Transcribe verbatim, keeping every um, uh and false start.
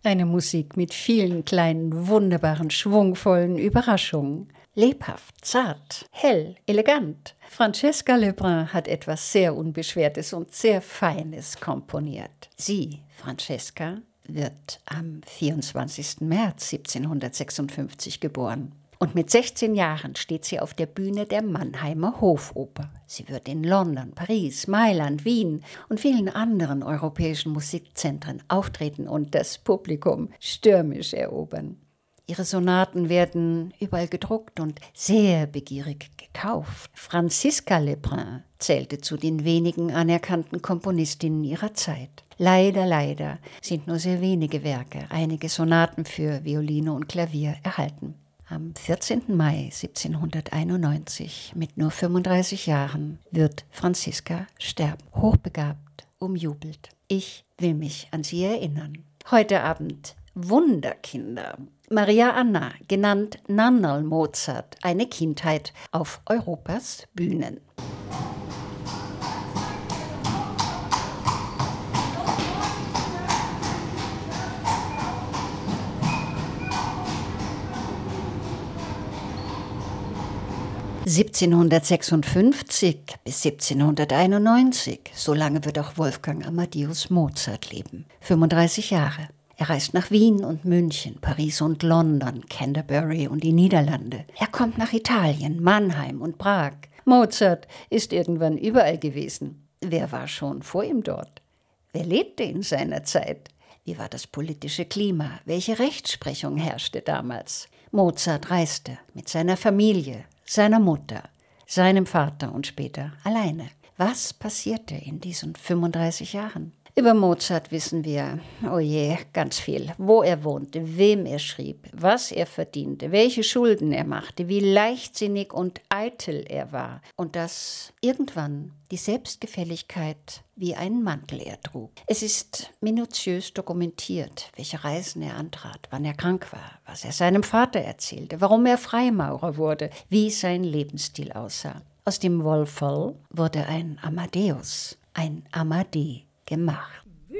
Eine Musik mit vielen kleinen, wunderbaren, schwungvollen Überraschungen. Lebhaft, zart, hell, elegant. Francesca Lebrun hat etwas sehr Unbeschwertes und sehr Feines komponiert. Sie, Francesca, wird am vierundzwanzigsten März siebzehnhundertsechsundfünfzig geboren. Und mit sechzehn Jahren steht sie auf der Bühne der Mannheimer Hofoper. Sie wird in London, Paris, Mailand, Wien und vielen anderen europäischen Musikzentren auftreten und das Publikum stürmisch erobern. Ihre Sonaten werden überall gedruckt und sehr begierig gekauft. Franziska Lebrun zählte zu den wenigen anerkannten Komponistinnen ihrer Zeit. Leider, leider sind nur sehr wenige Werke, einige Sonaten für Violine und Klavier erhalten. Am vierzehnten Mai siebzehnhunderteinundneunzig, mit nur fünfunddreißig Jahren, wird Franziska sterben. Hochbegabt, umjubelt. Ich will mich an sie erinnern. Heute Abend Wunderkinder. Maria Anna, genannt Nannerl Mozart, eine Kindheit auf Europas Bühnen. siebzehnhundertsechsundfünfzig bis siebzehnhunderteinundneunzig, so lange wird auch Wolfgang Amadeus Mozart leben. fünfunddreißig Jahre. Er reist nach Wien und München, Paris und London, Canterbury und die Niederlande. Er kommt nach Italien, Mannheim und Prag. Mozart ist irgendwann überall gewesen. Wer war schon vor ihm dort? Wer lebte in seiner Zeit? Wie war das politische Klima? Welche Rechtsprechung herrschte damals? Mozart reiste mit seiner Familie, seiner Mutter, seinem Vater und später alleine. Was passierte in diesen fünfunddreißig Jahren? Über Mozart wissen wir, oh je, ganz viel. Wo er wohnte, wem er schrieb, was er verdiente, welche Schulden er machte, wie leichtsinnig und eitel er war. Und dass irgendwann die Selbstgefälligkeit wie einen Mantel er trug. Es ist minutiös dokumentiert, welche Reisen er antrat, wann er krank war, was er seinem Vater erzählte, warum er Freimaurer wurde, wie sein Lebensstil aussah. Aus dem Wolfall wurde ein Amadeus, ein Amadee gemacht.